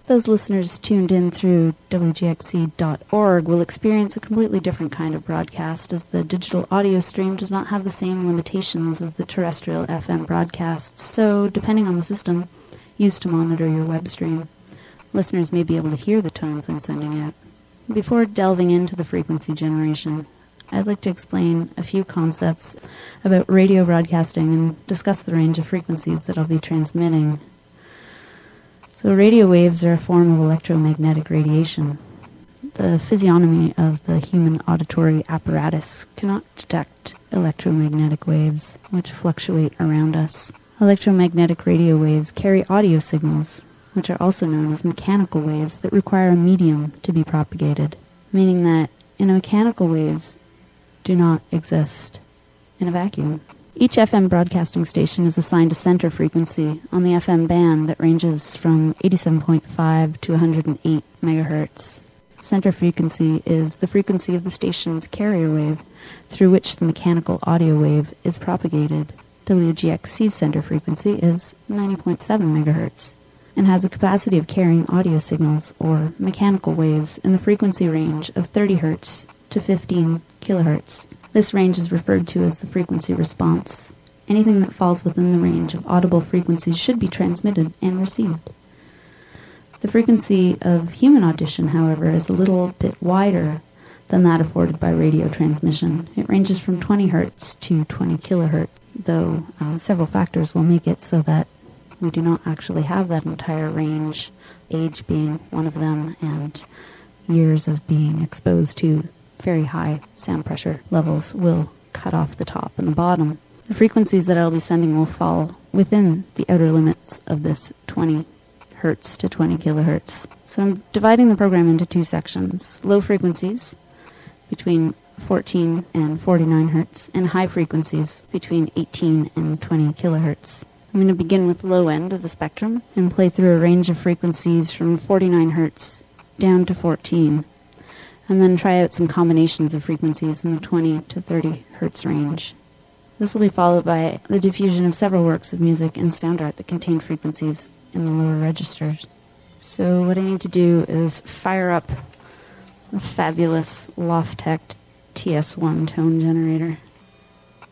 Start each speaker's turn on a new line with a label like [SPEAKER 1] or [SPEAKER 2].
[SPEAKER 1] Those listeners tuned in through WGXC.org will experience a completely different kind of broadcast, as the digital audio stream does not have the same limitations as the terrestrial FM broadcasts, so, depending on the system used to monitor your web stream, listeners may be able to hear the tones I'm sending out. Before delving into the frequency generation, I'd like to explain a few concepts about radio broadcasting and discuss the range of frequencies that I'll be transmitting. So radio waves are a form of electromagnetic radiation. The physiognomy of the human auditory apparatus cannot detect electromagnetic waves, which fluctuate around us. Electromagnetic radio waves carry audio signals, which are also known as mechanical waves that require a medium to be propagated, meaning that mechanical waves do not exist in a vacuum. Each FM broadcasting station is assigned a center frequency on the FM band that ranges from 87.5 to 108 megahertz. Center frequency is the frequency of the station's carrier wave through which the mechanical audio wave is propagated. WGXC's center frequency is 90.7 megahertz and has the capacity of carrying audio signals or mechanical waves in the frequency range of 30 Hz to 15 kilohertz. This range is referred to as the frequency response. Anything that falls within the range of audible frequencies should be transmitted and received. The frequency of human audition, however, is a little bit wider than that afforded by radio transmission. It ranges from 20 Hz to 20 kilohertz, though several factors will make it so that we do not actually have that entire range, age being one of them, and years of being exposed to very high sound pressure levels will cut off the top and the bottom. The frequencies that I'll be sending will fall within the outer limits of this 20 hertz to 20 kilohertz. So I'm dividing the program into two sections: low frequencies between 14 and 49 hertz, and high frequencies between 18 and 20 kilohertz. I'm going to begin with the low end of the spectrum and play through a range of frequencies from 49 hertz down to 14, and then try out some combinations of frequencies in the 20 to 30 hertz range. This will be followed by the diffusion of several works of music and sound art that contain frequencies in the lower registers. So what I need to do is fire up a fabulous Loftec TS1 tone generator.